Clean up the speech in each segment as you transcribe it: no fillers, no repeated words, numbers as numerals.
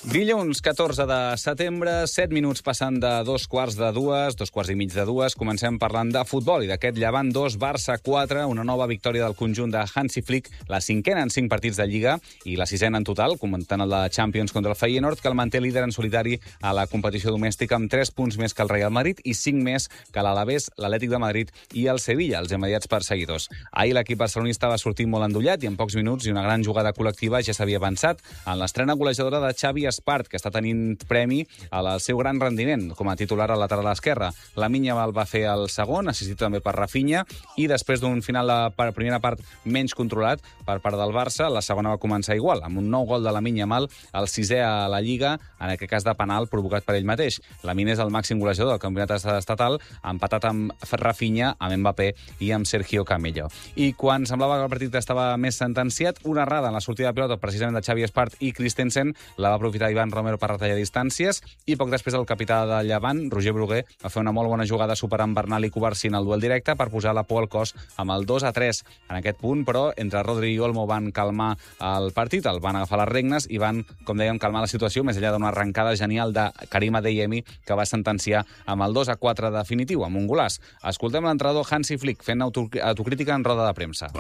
Dilluns 14 de setembre, 7 minuts passant de 2:15, 2:15. Comencem parlant de futbol i d'aquest Llevant 2, Barça 4, una nova victòria del conjunt de Hansi Flick, la cinquena en 5 partits de Lliga i la sisena en total, comentant el de Champions contra el Feyenoord, que el manté líder en solitari a la competició domèstica amb 3 punts més que el Real Madrid i 5 més que l'Alavés, l'Atlètic de Madrid i el Sevilla, els immediats perseguidors. Ahir l'equip barcelonista va sortir molt endollat i en pocs minuts i una gran jugada col·lectiva ja s'havia avançat en l'estrena golejadora de Xavi Espart, que està tenint premi al seu gran rendiment com a titular al lateral esquerre. Lamine Yamal va fer el segon, assistit també per Rafinha, i després d'un final de primera part menys controlat per part del Barça, la segona va començar igual, amb un nou gol de Lamine Yamal, el 6è a la Lliga, en aquest cas de penal provocat per ell mateix. Lamine és el màxim golejador del campionat estatal, empatat amb Rafinha, amb Mbappé i amb Sergio Camello. I quan semblava que el partit estava més sentenciat, una errada en la sortida de pilota precisament de Xavi Espart i Christensen la va aprofitar Ivan Romero per retallar distàncies i poc després el capità del Llevant, Roger Bruguer, va fer una molt bona jugada superant Bernal i Cubarsí en el duel directe per posar la por al cos amb el 2-3. En aquest punt, però, entre Rodri i Olmo van calmar el partit, el van agafar les regnes i van, com dèiem, calmar la situació, més enllà d'una arrencada genial de Karim Adeyemi, que va sentenciar amb el 2-4 definitiu, amb un golàs. Escoltem l'entrenador Hansi Flick fent autocrítica en roda de premsa.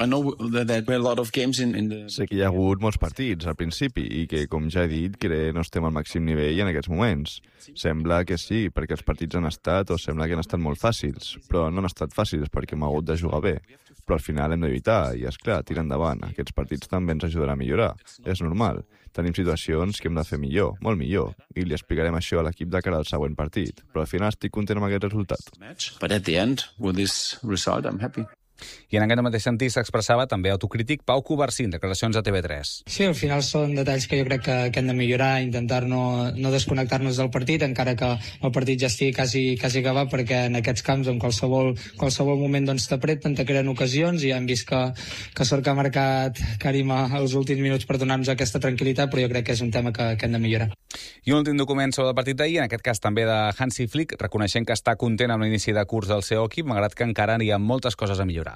Sé que hi ha hagut molts partits al principi i que, com ja he dit, que no estem al màxim nivell en aquests moments. Sembla que sí, perquè els partits han estat, o sembla que han estat molt fàcils, però no han estat fàcils perquè hem hagut de jugar bé. Però al final hem d'evitar i, esclar, tirar endavant. Aquests partits també ens ajudaran a millorar. És normal. Tenim situacions que hem de fer millor, molt millor, i li explicarem això a l'equip de cara al següent partit. Però al final estic content amb aquest resultat. But at the end, with this result, I'm happy. I en aquest mateix sentit s'expressava també autocrític Pau Cubarsí en declaracions a TV3. Sí, al final són detalls que jo crec que hem de millorar, intentar no desconnectar-nos del partit, encara que el partit ja estigui quasi acabat, perquè en aquests camps, en qualsevol moment t'apreten, te creen ocasions, i hem vist que sort que ha marcat Karim als últims minuts per donar-nos aquesta tranquil·litat, però jo crec que és un tema que hem de millorar. I un últim document sobre el partit d'ahir, en aquest cas també de Hansi Flick, reconeixent que està content amb l'inici de curs del seu equip, malgrat que encara hi ha moltes coses a millorar.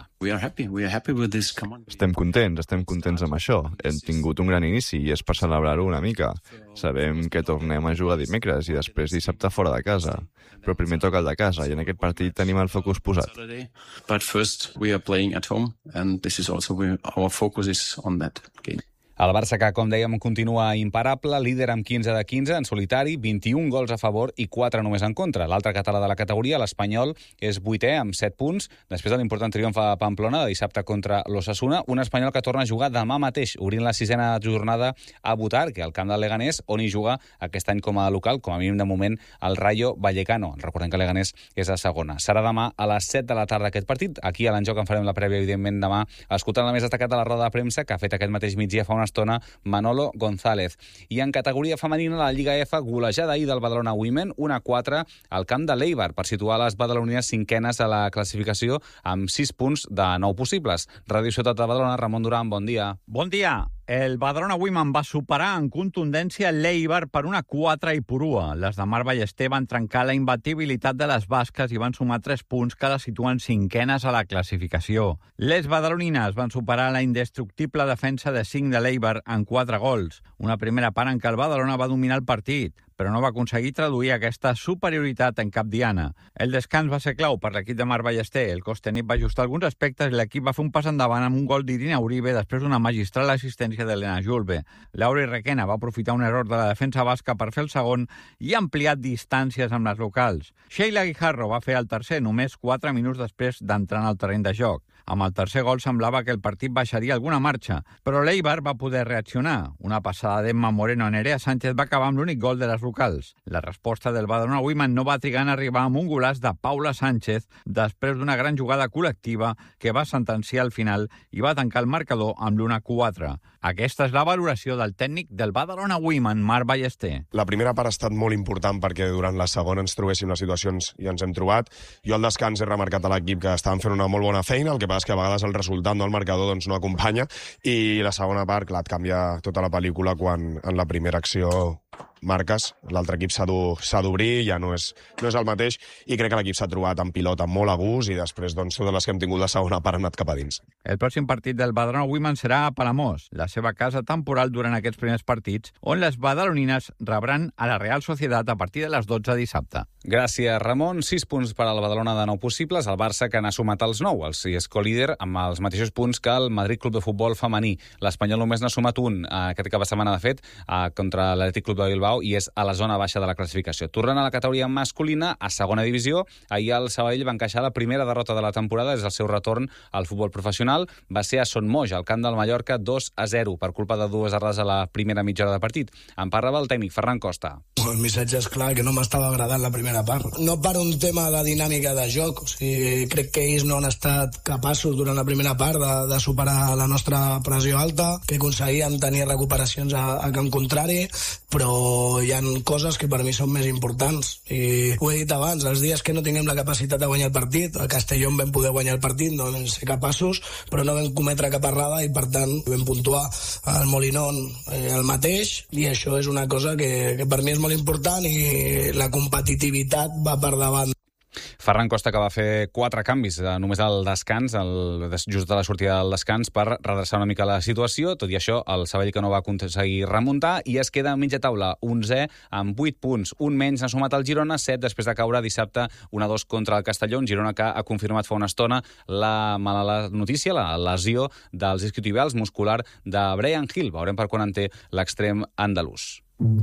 Estem contents amb això. Hem tingut un gran inici i és per celebrar-ho una mica. Sabem que tornem a jugar dimecres i després dissabte fora de casa. Però primer toca el de casa i en aquest partit tenim el focus posat. But first we are playing at home and this is also where our focus is on that game. El Barça, que, com dèiem, continua imparable, líder amb 15 de 15 en solitari, 21 gols a favor i 4 només en contra. L'altre català de la categoria, l'Espanyol, és 8è amb 7 punts, després de l'important triomf a Pamplona de dissabte contra l'Osasuna, un Espanyol que torna a jugar demà mateix, obrint la 6a jornada a Butarque, al camp del Leganés, on hi juga aquest any com a local, com a mínim de moment, el Rayo Vallecano. Recordem que Leganés és a segona. Serà demà a les 7 de la tarda aquest partit. Aquí a l'Enjoc en farem la prèvia, evidentment, demà, escoltant la més destacat de la roda de premsa que ha fet aquest mateix migdia fa una estona Manolo González. I en categoria femenina, la Lliga F, golejada ahir del Badalona Women, 1-4 al camp de l'Eibar, per situar les badalonines cinquenes a la classificació amb 6 punts de 9 possibles. Ràdio Ciutat de Badalona, Ramon Duran, bon dia. Bon dia. El Badalona Women va superar en contundència l'Eibar per 1-4 i Purua. Les de Mar Ballester van trencar la imbatibilitat de les basques i van sumar 3 punts que les situen cinquenes a la classificació. Les badalonines van superar la indestructible defensa de 5 de l'Eibar en 4 gols. Una primera part en què el Badalona va dominar el partit, però no va aconseguir traduir aquesta superioritat en cap diana. El descans va ser clau per l'equip de Mar Ballester. El cos tècnic va ajustar alguns aspectes i l'equip va fer un pas endavant amb un gol d'Irina Uribe després d'una magistral assistència d'Helena Julve. Laura Requena va aprofitar un error de la defensa basca per fer el segon i ha ampliat distàncies amb les locals. Sheila Guijarro va fer el tercer només 4 minuts després d'entrar en el terreny de joc. Amb el tercer gol semblava que el partit baixaria alguna marxa, però l'Eibar va poder reaccionar. Una passada d'Emma Moreno a Nerea Sánchez va acabar amb l'únic gol de les locals. La resposta del Badalona Women no va trigar en arribar amb un golaç de Paula Sánchez després d'una gran jugada col·lectiva que va sentenciar al final i va tancar el marcador amb l'1-4. Aquesta és la valoració del tècnic del Badalona Women, Marc Ballester. La primera part ha estat molt important perquè durant la segona ens trobéssim les situacions i ens hem trobat. Jo al descans he remarcat a l'equip que estaven fent una molt bona feina, el que passa és que a vegades el resultat, no el marcador, doncs no acompanya, i la segona part, clar, et canvia tota la pel·lícula quan en la primera acció marques, l'altre equip s'ha d'obrir, ja no és el mateix, i crec que l'equip s'ha trobat en pilota molt a gust i després doncs, totes les que hem tingut la segona part han anat cap a dins. El pròxim partit del Badalona Women serà a Palamós, la seva casa temporal durant aquests primers partits, on les badalonines rebran a la Real Societat a partir de les 12 dissabte. Gràcies, Ramon. 6 punts per al Badalona de 9 possibles, el Barça que n'ha sumat els 9, el és co-líder amb els mateixos punts que el Madrid Club de Futbol femení. L'Espanyol només n'ha sumat un aquest cap de setmana, de fet, contra l'Atlètic Club de Bilbao, i és a la zona baixa de la classificació. Tornant a la categoria masculina, a segona divisió, ahir el Sabadell va encaixar la primera derrota de la temporada des del seu retorn al futbol professional. Va ser a Son Moix, al camp del Mallorca, 2-0, per culpa de 2 errades a la primera mitja hora de partit. En parlava el tècnic Ferran Costa. El missatge és clar, que no m'estava agradant la primera part. No per un tema de dinàmica de joc, o sigui, crec que ells no han estat capaços durant la primera part de superar la nostra pressió alta, que aconseguíem tenir recuperacions a camp contrari, però hi ha coses que per mi són més importants. I ho he dit abans, els dies que no tinguem la capacitat de guanyar el partit, a Castelló vam poder guanyar el partit, no vam ser capaços, però no vam cometre cap errada i per tant vam puntuar al Molinón el mateix, i això és una cosa que per mi és molt important i la competitivitat va per davant. Ferran Costa, que va fer 4 canvis només al descans, just de la sortida del descans, per redreçar una mica la situació. Tot i això, el Sabadell que no va aconseguir remuntar i es queda a mitja taula 11è amb 8 punts. Un menys n'ha sumat el Girona, 7 després de caure dissabte 1-2 contra el Castelló. Un Girona que ha confirmat fa una estona la mala notícia, la lesió dels isquiotibials muscular de Bryan Gil. Veurem per quan en té l'extrem andalús.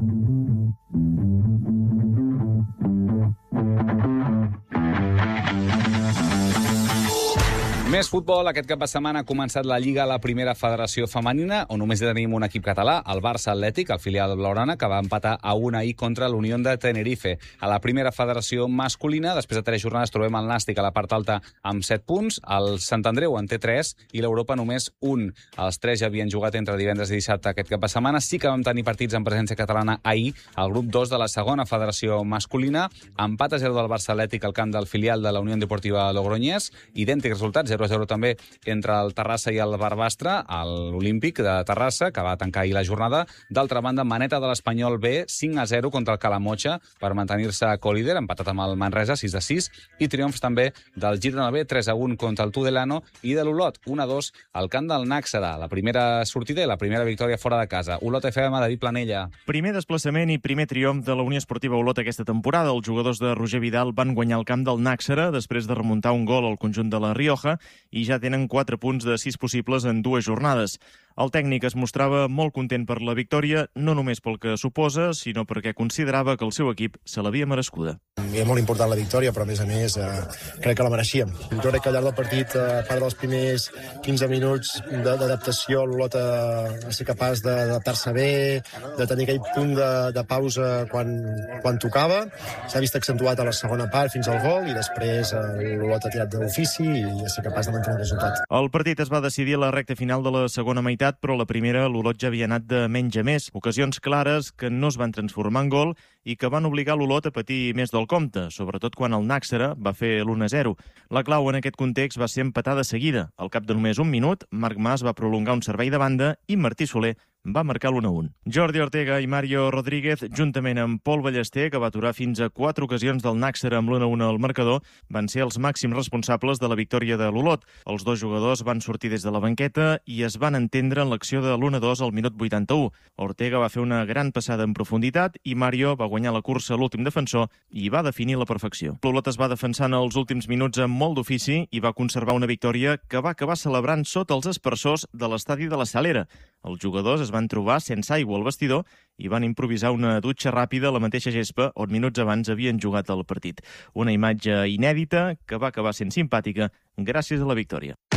Més futbol. Aquest cap de setmana ha començat la Lliga a la primera federació femenina, on només tenim un equip català, el Barça Atlètic, el filial blaugrana, que va empatar a 1 ahir contra l'Unión de Tenerife. A la primera federació masculina, després de 3 jornades, trobem el Nàstic a la part alta amb 7 punts, el Sant Andreu en té 3 i l'Europa només 1. Els 3 ja havien jugat entre divendres i dissabte aquest cap de setmana. Sí que vam tenir partits en presència catalana ahir, al grup 2 de la segona federació masculina. Empat a 0 del Barça Atlètic al camp del filial de la Unió Deportiva Logroñés. Idèntics resultats, 0-0 també entre el Terrassa i el Barbastre, l'Olímpic de Terrassa, que va tancar ahir la jornada. D'altra banda, maneta de l'Espanyol B, 5-0 contra el Calamotxa, per mantenir-se co-líder, empatat amb el Manresa, 6-6, i triomfs també del Girona B, 3-1 contra el Tudelano, i de l'Olot, 1-2 al camp del Nàxera. La primera sortida i la primera victòria fora de casa. Olot FM, David Planella. Primer desplaçament i primer triomf de la Unió Esportiva Olot aquesta temporada. Els jugadors de Roger Vidal van guanyar el camp del Nàxera després de remuntar un gol al conjunt de la Rioja i ja tenen 4 punts de 6 possibles en 2 jornades. El tècnic es mostrava molt content per la victòria, no només pel que suposa, sinó perquè considerava que el seu equip se l'havia merescuda. És molt important la victòria, però a més crec que la mereixíem. Jo crec que al llarg del partit, a part dels primers 15 minuts d'adaptació, l'Olot a ser capaç d'adaptar-se bé, de tenir aquell punt de pausa quan tocava. S'ha vist accentuat a la segona part fins al gol i després l'Olot ha tirat d'ofici i ha ser capaç de mantenir el resultat. El partit es va decidir a la recta final de la segona meitat, però la primera l'Olot ja havia anat de menys a més. Ocasions clares que no es van transformar en gol i que van obligar l'Olot a patir més del compte, sobretot quan el Nàxera va fer l'1-0. La clau en aquest context va ser empatar de seguida. Al cap de només un minut, Marc Mas va prolongar un servei de banda i Martí Soler va marcar l'1-1. Jordi Ortega i Mario Rodríguez, juntament amb Pol Ballester, que va aturar fins a 4 ocasions del Nàxera amb l'1-1 al marcador, van ser els màxims responsables de la victòria de l'Olot. Els dos jugadors van sortir des de la banqueta i es van entendre en l'acció de l'1-2 al minut 81. Ortega va fer una gran passada en profunditat i Mario va guanyar la cursa a l'últim defensor i va definir la perfecció. L'Olot es va defensar en els últims minuts amb molt d'ofici i va conservar una victòria que va acabar celebrant sota els aspersors de l'estadi de la Salera. Els jugadors es van trobar sense aigua al vestidor i van improvisar una dutxa ràpida a la mateixa gespa on minuts abans havien jugat el partit. Una imatge inèdita que va acabar sent simpàtica gràcies a la victòria.